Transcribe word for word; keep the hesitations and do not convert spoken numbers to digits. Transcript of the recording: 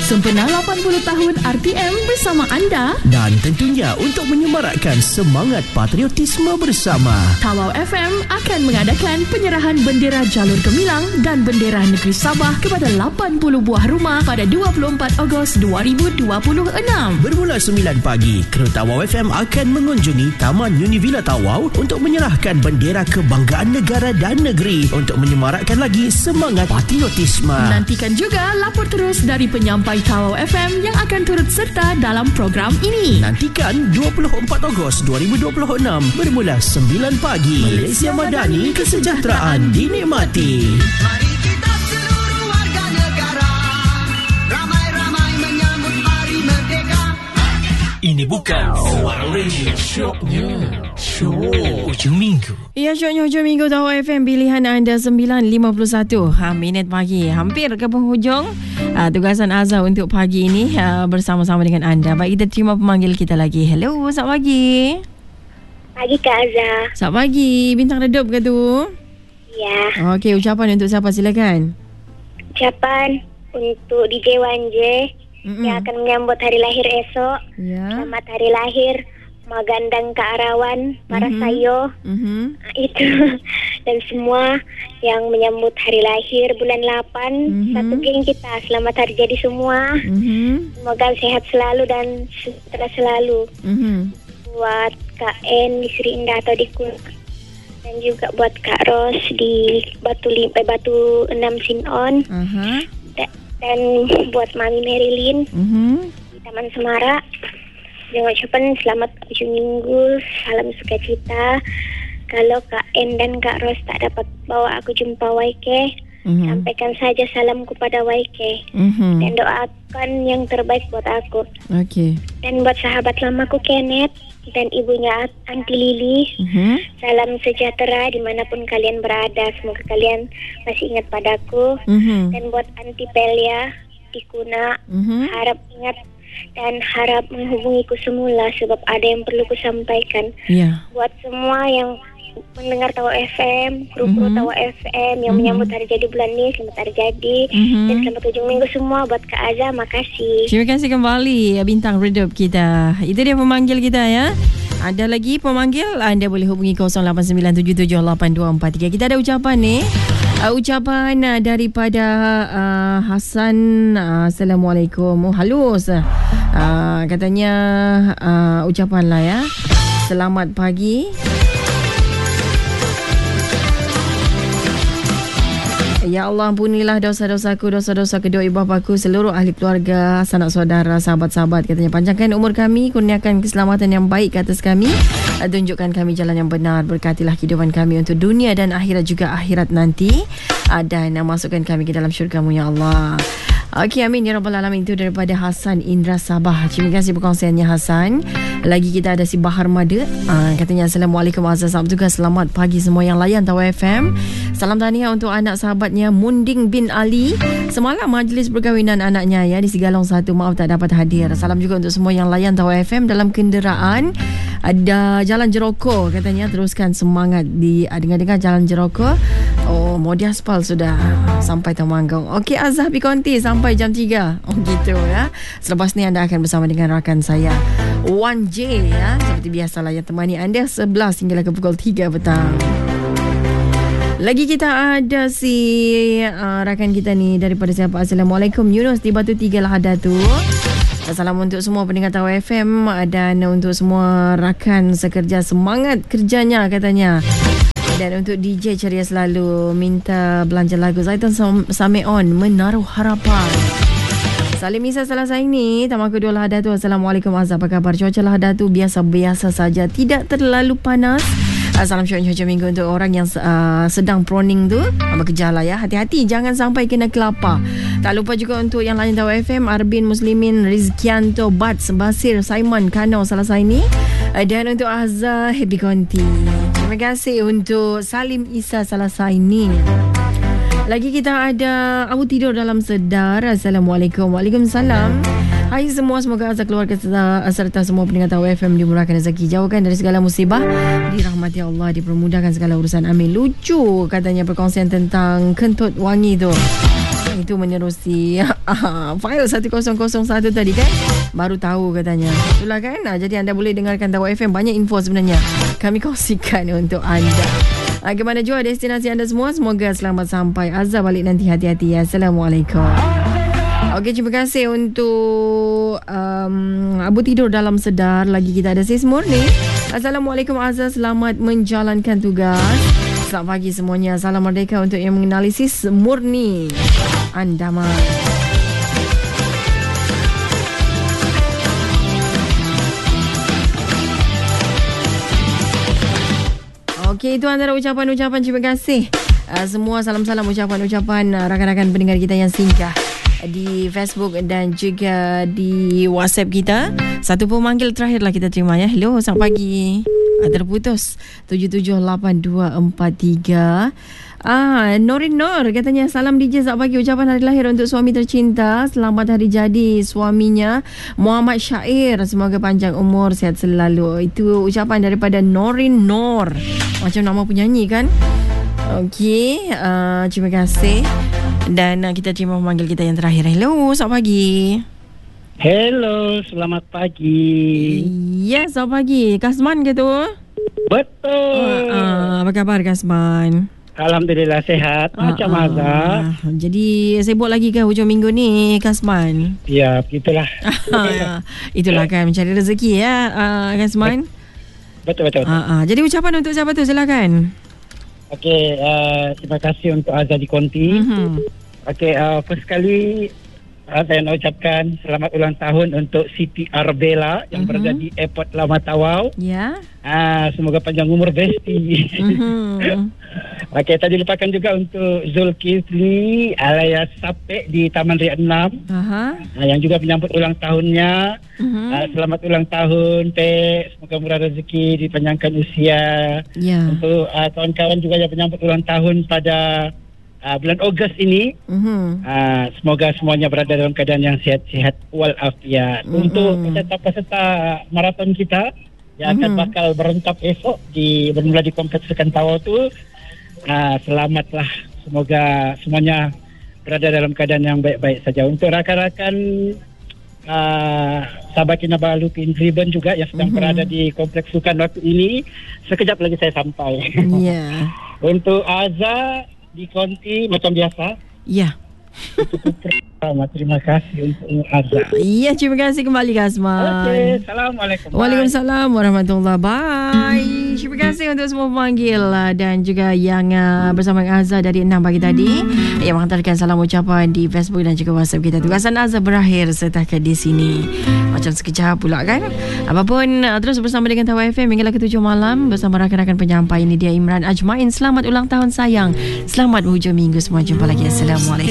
Sempena lapan puluh tahun R T M bersama anda. Dan tentunya untuk menyemarakkan semangat patriotisme bersama, Tawau F M akan mengadakan penyerahan bendera jalur gemilang dan bendera negeri Sabah kepada lapan puluh buah rumah pada dua puluh empat Ogos dua ribu dua puluh enam. Bermula sembilan pagi, kru Tawau F M akan mengunjungi Taman Univilla Tawau untuk menyerahkan bendera kebanggaan negara dan negeri untuk menyemarakkan lagi semangat patriotisme. Nantikan juga lapor terus dari penyampai Tawau F M yang akan turut serta dalam program ini. Nantikan dua puluh empat Ogos dua ribu dua puluh enam bermula sembilan pagi. Malaysia Madani, kesejahteraan dinikmati. Mari kita seluruh warga negara ramai-ramai menyambut Hari Merdeka. Ini bukan Suara Radio, Syoknya Syok Hujung Minggu. Ya, Syoknya Hujung Minggu Tawau F M, pilihan anda sembilan lima puluh satu ha, minit pagi. Hampir ke penghujung ha, tugasan Azhar untuk pagi ini ha, bersama-sama dengan anda. Baik, kita terima pemanggil kita lagi. Hello, selamat pagi. Pagi Kak Azhar. Selamat pagi. Bintang redup ke tu? Ya. Okey, ucapan untuk siapa, silakan. Ucapan untuk D J Wan J Mm-mm. yang akan menyambut hari lahir esok. Ya. Selamat hari lahir Magandang Kak Arawan, para Mhm. sayo. Mhm. Ah, itu. Dan semua yang menyambut hari lahir bulan lapan. Mhm. Satu geng kita. Selamat hari jadi semua. Mhm. Semoga sehat selalu dan sejahtera selalu. Mhm. Buat Kak N di Sri Indah atau di Kun. Dan juga buat Kak Ros di Batu Lim, eh, Batu enam Sinon. Aha. Da- dan buat Mami Marilyn Mhm. di Taman Semara. Dengan ucapan selamat ujung minggu, salam sukacita. Kalau Kak N dan Kak Ros tak dapat bawa aku jumpa Y K, Mhm. sampaikan saja salamku pada Y K. Mhm. Dan doakan yang terbaik buat aku. Okey. Dan buat sahabat lamaku Kenneth dan ibunya Aunty Lily, Mhm. salam sejahtera dimanapun kalian berada. Semoga kalian masih ingat padaku. Mhm. Dan buat Aunty Pelia di Kuna, Mhm. harap ingat dan harap menghubungiku semula sebab ada yang perlu ku sampaikan. Ya. Buat semua yang mendengar Tawau F M, kru-kru Mhm. Tawau F M yang Mhm. menyambut hari jadi bulan ini, selamat hari jadi. Mhm. Dan selamat ujung minggu semua buat Kak Azhar, makasih. Terima kasih kembali bintang redup kita. Itu dia pemanggil kita ya. Ada lagi pemanggil, anda boleh hubungi kosong lapan sembilan tujuh tujuh lapan dua empat tiga. Kita ada ucapan ni. Uh, ucapan uh, daripada uh, Hasan. Uh, Assalamualaikum. Oh, halus. Uh, katanya uh, ucapan lah ya. Selamat pagi. Ya Allah, ampunilah dosa-dosaku, dosa-dosa kedua ibu bapaku, seluruh ahli keluarga, sanak saudara, sahabat-sahabat. Katanya, panjangkan umur kami, kurniakan keselamatan yang baik ke atas kami, tunjukkan kami jalan yang benar, berkatilah kehidupan kami untuk dunia dan akhirat, juga akhirat nanti, dan masukkan kami ke dalam syurga-Mu ya Allah. Okey, amin ya rabbal alamin. Itu daripada Hasan Indra Sabah. Terima kasih perkongsiannya Hasan. Lagi kita ada si Bahar Mada. Uh, katanya, Assalamualaikum Azhar, selamat tugas, selamat pagi semua yang layan Tawau F M. Salam tahniah untuk anak sahabatnya Munding bin Ali. Semalam majlis perkahwinan anaknya ya di Sigalong satu. Maaf tak dapat hadir. Salam juga untuk semua yang layan Tawau F M dalam kenderaan. Ada Jalan Jeroko, katanya teruskan semangat di dengar-dengar Jalan Jeroko. Oh, mau diaspal sudah sampai Temanggung. Okey Azhar Pikonti sampai jam tiga. Oh gitu ya. Selepas ni anda akan bersama dengan rakan saya Wan J ya. Seperti biasalah yang temani anda sebelas hingga ke pukul tiga petang. Lagi kita ada si uh, rakan kita ni daripada siapa? Assalamualaikum Yunus di Batu Tiga lah ada tu. Salam untuk semua pendengar Tawau F M dan untuk semua rakan sekerja, semangat kerjanya katanya. Dan untuk D J ceria selalu, minta belanja lagu Zaitan Sameon, Menaruh Harapan. Salim Isa Salasai ni, Tamak Kedua Lahadatu. Assalamualaikum Azhar, apa khabar? Cuaca Lahadatu biasa-biasa saja, tidak terlalu panas. Salam syurga hujung minggu untuk orang yang uh, sedang proning tu, bekerja lah ya. Hati-hati, jangan sampai kena kelapa. Tak lupa juga untuk yang lain Tawau F M, Arbin Muslimin, Rizkianto, Bats, Basir, Simon, Kano, Salasai ni. Dan untuk Azhar, Happy Konti. Terima kasih untuk Salim Isa Salasai ni. Lagi kita ada Abu Tidur Dalam Sedar. Assalamualaikum. Waalaikumsalam. Hai semua, semoga Azhar, keluarga serta, serta semua pendengar Tawau F M dimurahkan rezeki, jauhkan dari segala musibah, dirahmati Allah, dipermudahkan segala urusan. Amin. Lucu katanya perkongsian tentang kentut wangi tu. Itu menerusi file satu kosong kosong satu tadi kan. Baru tahu katanya. Itulah kan. Ha, jadi anda boleh dengarkan Tawau F M. Banyak info sebenarnya kami kongsikan untuk anda. Ha, ke mana jua destinasi anda semua. Semoga selamat sampai. Azhar balik nanti, hati-hati ya. Assalamualaikum. Okey, terima kasih untuk um, Abu tidur dalam sedar. Lagi kita ada Sis Murni. Assalamualaikum Azhar, selamat menjalankan tugas. Selamat pagi semuanya. Salam merdeka untuk yang mengenali Sis Murni Andaman. Okey, itu antara ucapan-ucapan terima kasih. Uh, semua salam-salam ucapan-ucapan uh, rakan-rakan pendengar kita yang singgah di Facebook dan juga di WhatsApp kita. Satu pemanggil terakhirlah kita terima ya. Hello, selamat pagi. Ah, terputus tujuh tujuh lapan dua empat tiga. Ah, Norin Nur katanya salam D J selamat pagi. Ucapan hari lahir untuk suami tercinta. Selamat hari jadi suaminya Muhammad Syair. Semoga panjang umur, sihat selalu. Itu ucapan daripada Norin Nur. Macam nama penyanyi kan? Okey, uh, terima kasih. Dan uh, kita terima memanggil kita yang terakhir. Hello, selamat pagi. Hello, selamat pagi. Ya, selamat pagi. Kasman ke tu? Betul. Uh, uh, apa khabar Kasman? Alhamdulillah sehat. Macam uh, Azhar. Uh, jadi sibuk lagi ke hujung minggu ni Kasman? Ya, begitulah. Itulah kan mencari rezeki ya uh, Kasman. Betul, betul. betul. Uh, uh. Jadi ucapan untuk siapa tu, silakan. Okey, uh, terima kasih untuk Azhar di Konti. Mm-hmm. Okey, uh, first kali uh, saya nak ucapkan selamat ulang tahun untuk Siti Arbella yang mm-hmm. berada di Airport Lama Tawau. Ya. Yeah. Uh, semoga panjang umur Besti. Mm-hmm. Okey, tadi lupakan juga untuk Zulkifli alias Sapek di Taman Riad enam. Uh-huh. Uh, yang juga menyambut ulang tahunnya. Uh-huh. Uh, selamat ulang tahun, Pek. Semoga murah rezeki, dipanjangkan usia. Yeah. Untuk uh, kawan-kawan juga yang menyambut ulang tahun pada uh, bulan Ogos ini. Uh-huh. Uh, semoga semuanya berada dalam keadaan yang sihat-sihat walafiat. Uh-huh. Untuk peserta-peserta maraton kita yang uh-huh. akan bakal berentap esok di bermula di Kompleks Sukan Tawau tu. Uh, selamatlah, semoga semuanya berada dalam keadaan yang baik-baik saja. Untuk rakan-rakan uh, sahabat Kinabalu Queen Ribbon juga yang sedang mm-hmm. berada di Kompleks Sukan waktu ini, sekejap lagi saya sampai. Yeah. Untuk Azhar di Konti macam biasa. Ya. Yeah. Terima kasih untuk Azhar. Ya, terima kasih kembali Kasman. Okey, Assalamualaikum. Waalaikumsalam warahmatullahi wabarakatuh. Bye. Terima kasih untuk semua pemanggil dan juga yang uh, bersama Azhar dari enam pagi tadi yang menghantarkan salam ucapan di Facebook dan juga WhatsApp kita. Tugasan Azhar berakhir setakat di sini. Macam sekejap pula kan. Apapun uh, terus bersama dengan Tawau F M hinggalah ke tujuh malam bersama rakan-rakan penyampai. Ini dia Imran Ajmain. Selamat ulang tahun sayang. Selamat hujung minggu semua. Jumpa lagi. Assalamualaikum.